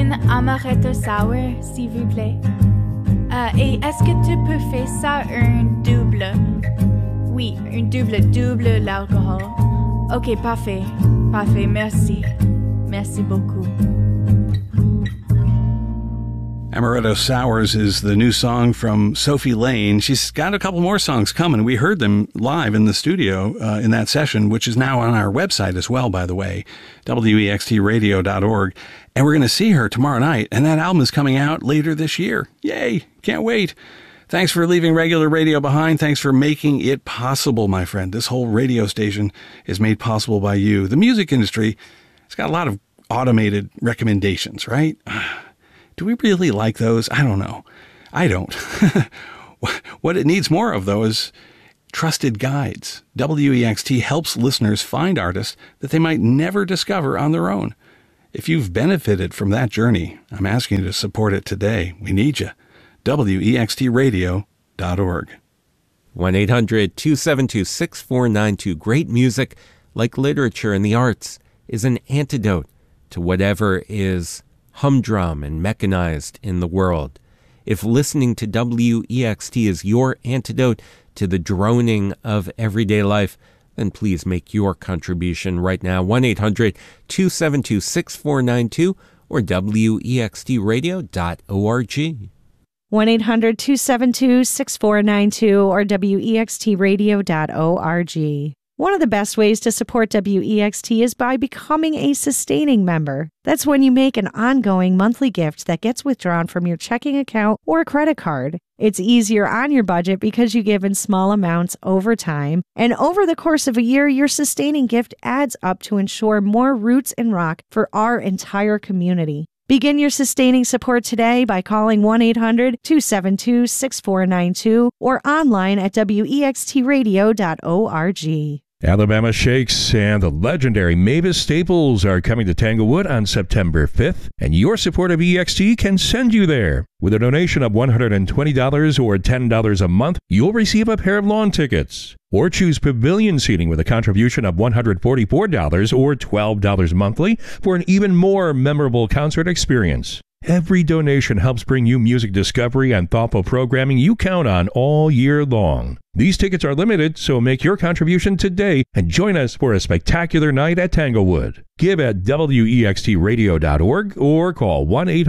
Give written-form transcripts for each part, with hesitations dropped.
un amaretto sour, s'il vous plaît. Et est-ce que tu peux faire ça un double? Oui, un double l'alcool. Ok, parfait, merci. Merci beaucoup. Amaretto Sours is the new song from Sophie Lane. She's got a couple more songs coming. We heard them live in the studio in that session, which is now on our website as well, by the way, wextradio.org. And we're going to see her tomorrow night. And that album is coming out later this year. Yay! Can't wait. Thanks for leaving regular radio behind. Thanks for making it possible, my friend. This whole radio station is made possible by you. The music industry has got a lot of automated recommendations, right? Do we really like those? I don't know. I don't. What it needs more of, though, is trusted guides. WEXT helps listeners find artists that they might never discover on their own. If you've benefited from that journey, I'm asking you to support it today. We need you. WEXTradio.org. 1-800-272-6492. Great music, like literature and the arts, is an antidote to whatever is humdrum and mechanized in the world. If listening to WEXT is your antidote to the droning of everyday life, then please make your contribution right now. 1-800-272-6492 or wextradio.org. 1-800-272-6492 or wextradio.org. One of the best ways to support WEXT is by becoming a sustaining member. That's when you make an ongoing monthly gift that gets withdrawn from your checking account or credit card. It's easier on your budget because you give in small amounts over time. And over the course of a year, your sustaining gift adds up to ensure more roots in rock for our entire community. Begin your sustaining support today by calling 1-800-272-6492 or online at wextradio.org. Alabama Shakes and the legendary Mavis Staples are coming to Tanglewood on September 5th, and your support of EXT can send you there. With a donation of $120 or $10 a month, you'll receive a pair of lawn tickets. Or choose pavilion seating with a contribution of $144 or $12 monthly for an even more memorable concert experience. Every donation helps bring you music discovery and thoughtful programming you count on all year long. These tickets are limited, so make your contribution today and join us for a spectacular night at Tanglewood. Give at wextradio.org or call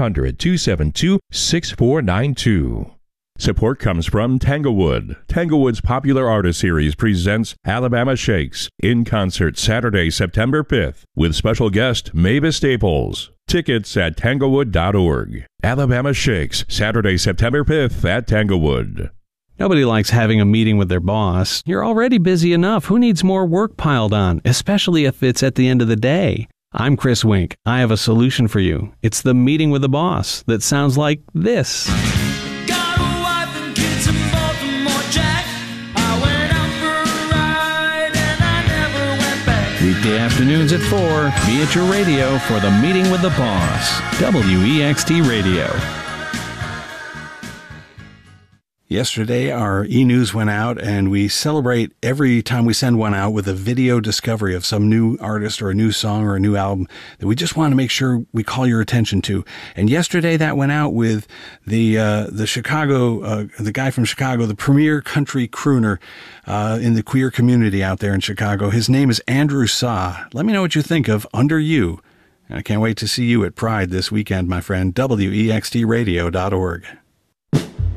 1-800-272-6492. Support comes from Tanglewood. Tanglewood's Popular Artist Series presents Alabama Shakes in concert Saturday, September 5th with special guest Mavis Staples. Tickets at tanglewood.org. Alabama Shakes, Saturday, September 5th at Tanglewood. Nobody likes having a meeting with their boss. You're already busy enough. Who needs more work piled on, especially if it's at the end of the day? I'm Chris Wink. I have a solution for you. It's the meeting with the boss that sounds like this. Weekday afternoons at 4, be at your radio for the meeting with the boss. WEXT Radio. Yesterday, our e-news went out, and we celebrate every time we send one out with a video discovery of some new artist or a new song or a new album that we just want to make sure we call your attention to. And yesterday, that went out with the Chicago, the guy from Chicago, the premier country crooner in the queer community out there in Chicago. His name is Andrew Saw. Let me know what you think of Under You. I can't wait to see you at Pride this weekend, my friend. WEXTradio.org.